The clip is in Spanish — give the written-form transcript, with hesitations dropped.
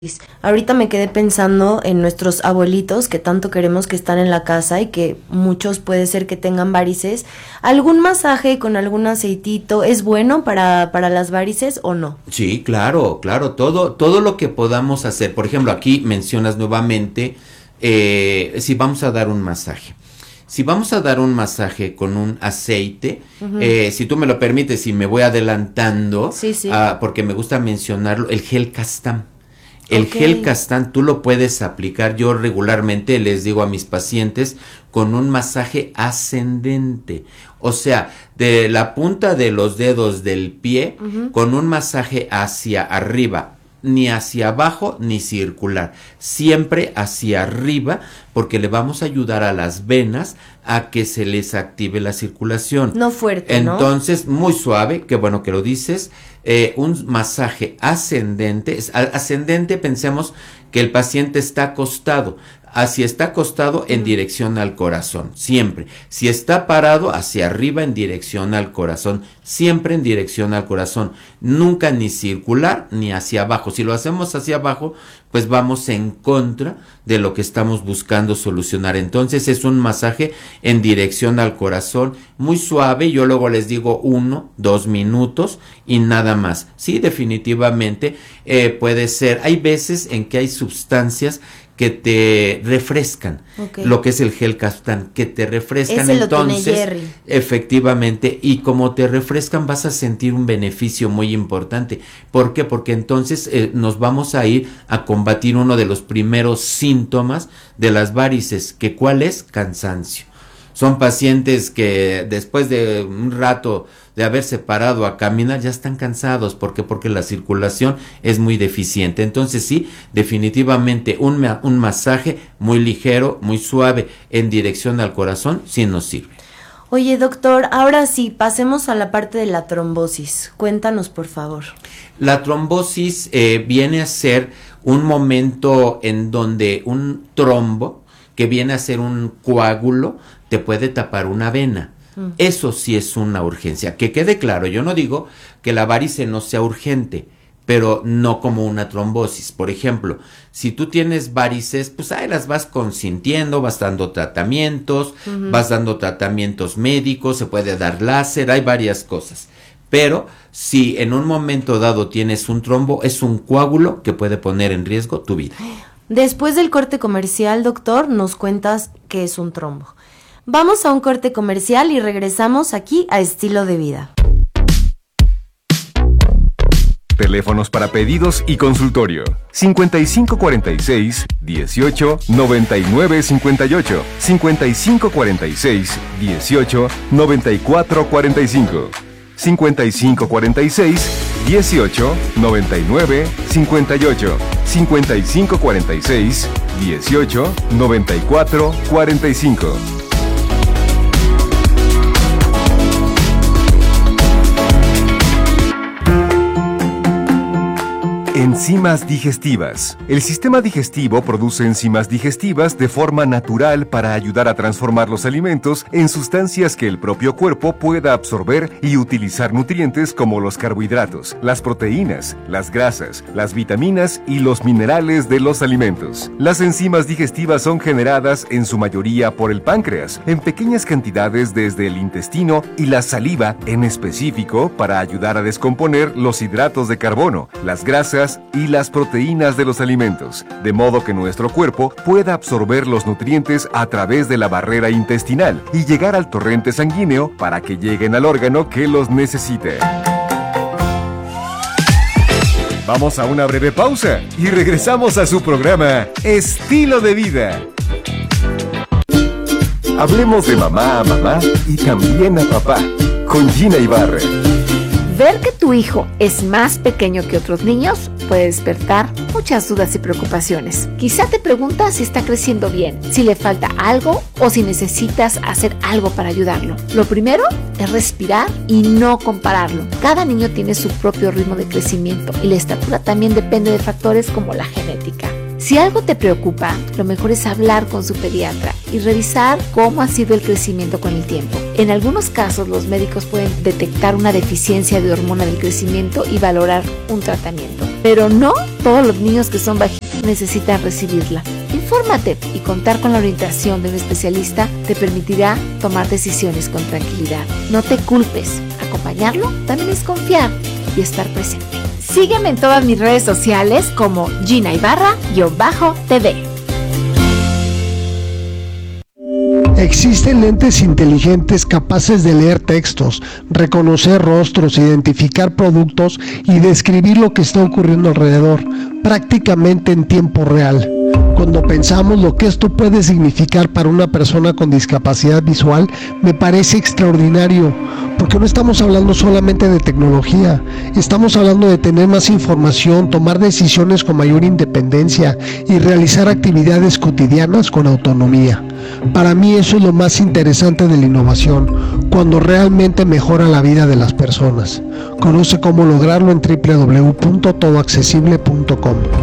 Ahorita me quedé pensando en nuestros abuelitos que tanto queremos, que están en la casa y que muchos puede ser que tengan varices. ¿Algún masaje con algún aceitito es bueno para las varices o no? Sí, claro, claro, todo lo que podamos hacer. Por ejemplo, aquí mencionas nuevamente, si vamos a dar un masaje. Si vamos a dar un masaje con un aceite, si tú me lo permites y me voy adelantando, Sí. porque me gusta mencionarlo, el gel Castán. El gel Castán tú lo puedes aplicar, yo regularmente les digo a mis pacientes, con un masaje ascendente, o sea, de la punta de los dedos del pie, con un masaje hacia arriba, ni hacia abajo ni circular, siempre hacia arriba, porque le vamos a ayudar a las venas a que se les active la circulación. No fuerte, ¿no? Entonces, muy suave, qué bueno que lo dices, un masaje ascendente, pensemos que el paciente está acostado, así está acostado en dirección al corazón, siempre. Si está parado, hacia arriba en dirección al corazón, siempre en dirección al corazón, nunca ni circular ni hacia abajo. Si lo hacemos hacia abajo, pues vamos en contra de lo que estamos buscando solucionar. Entonces es un masaje en dirección al corazón, muy suave. Yo luego les digo 1, 2 minutos y nada más. Sí, definitivamente puede ser. Hay veces en que hay sustancias que te refrescan, lo que es el gel Castán, que te refrescan. Ese entonces, lo tiene Jerry. Efectivamente, y como te refrescan vas a sentir un beneficio muy importante. ¿Por qué? Porque entonces nos vamos a ir a combatir uno de los primeros síntomas de las varices, que ¿cuál es? Cansancio. Son pacientes que después de un rato de haberse parado a caminar ya están cansados. ¿Por qué? Porque la circulación es muy deficiente. Entonces sí, definitivamente un masaje muy ligero, muy suave en dirección al corazón sí nos sirve. Oye, doctor, ahora sí, pasemos a la parte de la trombosis. Cuéntanos, por favor. La trombosis viene a ser un momento en donde un trombo, que viene a ser un coágulo, te puede tapar una vena. Eso sí es una urgencia. Que quede claro, yo no digo que la varice no sea urgente, pero no como una trombosis. Por ejemplo, si tú tienes varices, pues ahí las vas consintiendo, vas dando tratamientos, vas dando tratamientos médicos, se puede dar láser, hay varias cosas. Pero si en un momento dado tienes un trombo, es un coágulo que puede poner en riesgo tu vida. Después del corte comercial, doctor, nos cuentas qué es un trombo. Vamos a un corte comercial y regresamos aquí a Estilo de Vida. Teléfonos para pedidos y consultorio: 5546 18 99 58, 5546 18 94 45, 5546 18 99 58, 5546 18 94 45. Enzimas digestivas. El sistema digestivo produce enzimas digestivas de forma natural para ayudar a transformar los alimentos en sustancias que el propio cuerpo pueda absorber y utilizar nutrientes como los carbohidratos, las proteínas, las grasas, las vitaminas y los minerales de los alimentos. Las enzimas digestivas son generadas en su mayoría por el páncreas, en pequeñas cantidades desde el intestino y la saliva en específico para ayudar a descomponer los hidratos de carbono, las grasas y las proteínas de los alimentos, de modo que nuestro cuerpo pueda absorber los nutrientes a través de la barrera intestinal y llegar al torrente sanguíneo para que lleguen al órgano que los necesite. Vamos a una breve pausa y regresamos a su programa Estilo de Vida. Hablemos de mamá a mamá y también a papá, con Gina Ibarra. Ver que tu hijo es más pequeño que otros niños puede despertar muchas dudas y preocupaciones. Quizá te preguntas si está creciendo bien, si le falta algo o si necesitas hacer algo para ayudarlo. Lo primero es respirar y no compararlo. Cada niño tiene su propio ritmo de crecimiento y la estatura también depende de factores como la genética. Si algo te preocupa, lo mejor es hablar con su pediatra y revisar cómo ha sido el crecimiento con el tiempo. En algunos casos, los médicos pueden detectar una deficiencia de hormona del crecimiento y valorar un tratamiento, pero no todos los niños que son bajitos necesitan recibirla. Infórmate y contar con la orientación de un especialista te permitirá tomar decisiones con tranquilidad. No te culpes. Acompañarlo también es confiar y estar presente. Sígueme en todas mis redes sociales como Gina Ibarra-TV. Existen lentes inteligentes capaces de leer textos, reconocer rostros, identificar productos y describir lo que está ocurriendo alrededor, prácticamente en tiempo real. Cuando pensamos lo que esto puede significar para una persona con discapacidad visual, me parece extraordinario, porque no estamos hablando solamente de tecnología, estamos hablando de tener más información, tomar decisiones con mayor independencia y realizar actividades cotidianas con autonomía. Para mí eso es lo más interesante de la innovación, cuando realmente mejora la vida de las personas. Conoce cómo lograrlo en www.todoaccesible.com.